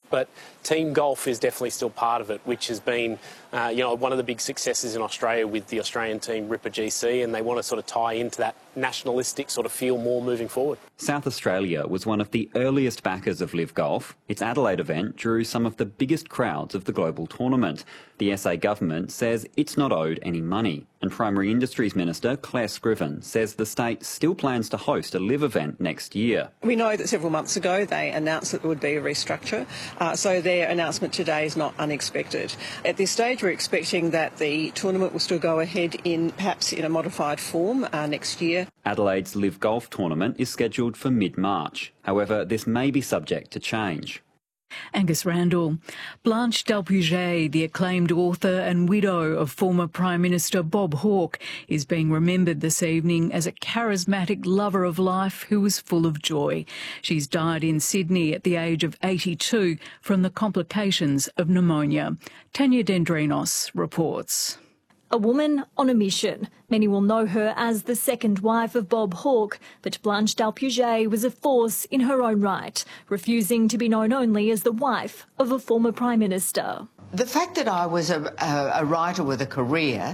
but team golf is definitely still part of it, which has been, one of the big successes in Australia with the Australian team Ripper GC, and they want to sort of tie into that nationalistic sort of feel more moving forward. South Australia was one of the earliest backers of Live Golf. Its Adelaide event drew some of the biggest crowds of the global tournament. The SA government says it's not owed any money, and Primary Industries Minister Claire Scriven says the state still plans to host a Live event next year. We know that several months ago they announced that there would be a restructure, so their announcement today is not unexpected. At this stage, we're expecting that the tournament will still go ahead perhaps in a modified form next year. Adelaide's Live Golf tournament is scheduled for mid-March. However, this may be subject to change. Angus Randall. Blanche Delpuget, the acclaimed author and widow of former Prime Minister Bob Hawke, is being remembered this evening as a charismatic lover of life who was full of joy. She's died in Sydney at the age of 82 from the complications of pneumonia. Tanya Dendrinos reports. A woman on a mission. Many will know her as the second wife of Bob Hawke, but Blanche Delpuget was a force in her own right, refusing to be known only as the wife of a former Prime Minister. The fact that I was a writer with a career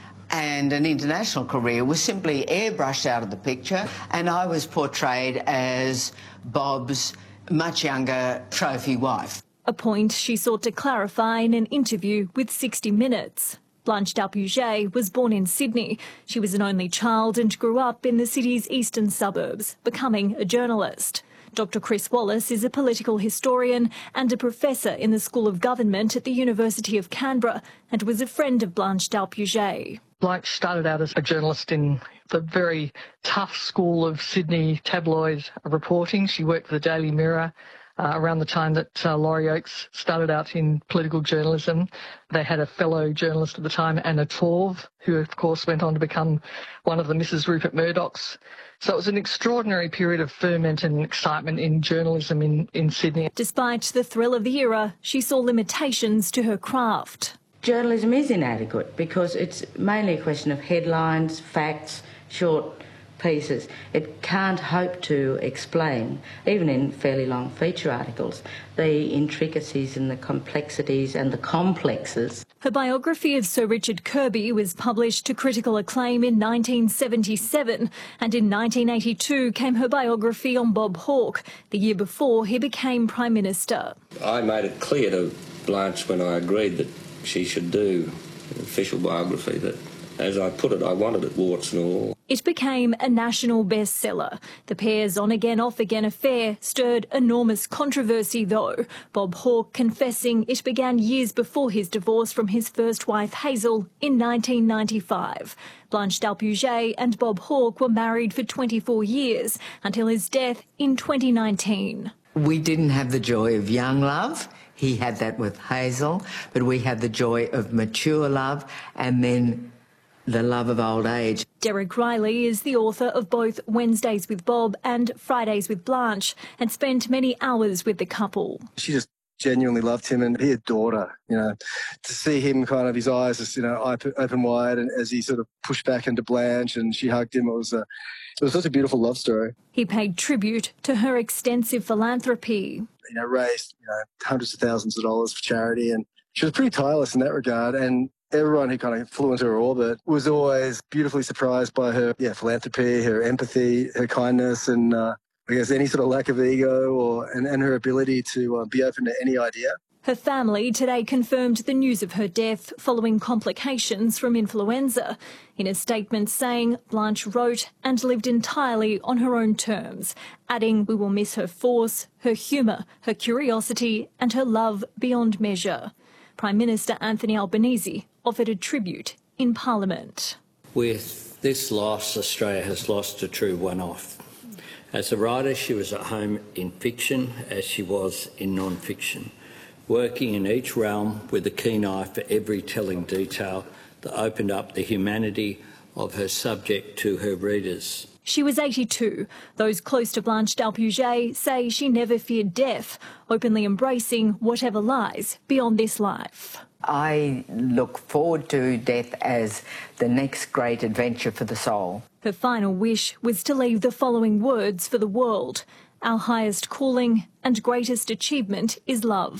and an international career was simply airbrushed out of the picture, and I was portrayed as Bob's much younger trophy wife. A point she sought to clarify in an interview with 60 Minutes. Blanche Delpuget was born in Sydney. She was an only child and grew up in the city's eastern suburbs, becoming a journalist. Dr Chris Wallace is a political historian and a professor in the School of Government at the University of Canberra and was a friend of Blanche Delpuget. Blanche started out as a journalist in the very tough school of Sydney tabloid reporting. She worked for the Daily Mirror around the time that Laurie Oakes started out in political journalism. They had a fellow journalist at the time, Anna Torv, who of course went on to become one of the Mrs Rupert Murdochs. So it was an extraordinary period of ferment and excitement in journalism in Sydney. Despite the thrill of the era, she saw limitations to her craft. Journalism is inadequate because it's mainly a question of headlines, facts, short pieces. It can't hope to explain, even in fairly long feature articles, the intricacies and the complexities and the complexes. Her biography of Sir Richard Kirby was published to critical acclaim in 1977, and in 1982 came her biography on Bob Hawke, the year before he became Prime Minister. I made it clear to Blanche when I agreed that she should do an official biography that, as I put it, I wanted it warts and all. It became a national bestseller. The pair's on-again, off-again affair stirred enormous controversy, though, Bob Hawke confessing it began years before his divorce from his first wife, Hazel, in 1995. Blanche Delpuget and Bob Hawke were married for 24 years until his death in 2019. We didn't have the joy of young love. He had that with Hazel, but we had the joy of mature love and then the love of old age. Derek Riley is the author of both Wednesdays with Bob and Fridays with Blanche and spent many hours with the couple. She just genuinely loved him and he adored her, to see him kind of his eyes just, open wide and as he sort of pushed back into Blanche and she hugged him, it was such a beautiful love story. He paid tribute to her extensive philanthropy. Raised, hundreds of thousands of dollars for charity, and she was pretty tireless in that regard, and everyone who kind of flew into her orbit was always beautifully surprised by her philanthropy, her empathy, her kindness, and I guess any sort of lack of ego and her ability to be open to any idea. Her family today confirmed the news of her death following complications from influenza. In a statement saying Blanche wrote and lived entirely on her own terms, adding we will miss her force, her humour, her curiosity and her love beyond measure. Prime Minister Anthony Albanese offered a tribute in Parliament. With this loss, Australia has lost a true one-off. As a writer, she was at home in fiction as she was in non-fiction, working in each realm with a keen eye for every telling detail that opened up the humanity of her subject to her readers. She was 82. Those close to Blanche Delpuget say she never feared death, openly embracing whatever lies beyond this life. I look forward to death as the next great adventure for the soul. Her final wish was to leave the following words for the world. Our highest calling and greatest achievement is love.